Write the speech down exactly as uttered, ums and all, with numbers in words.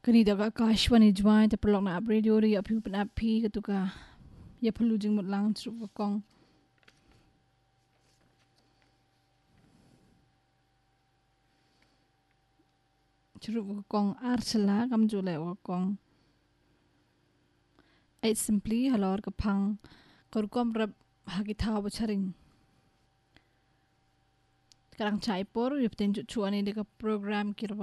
Kanida ka kashwani jwai te perlok na radio ri api pen api ketuka ya perlu jing mut lang trup ka kong. Trup ka kong arsela kam jule ka kong. Ait simply halor ka pang karukom rap hagitaw bacharing. Karang chai por yep tenjuk chuani deka program kira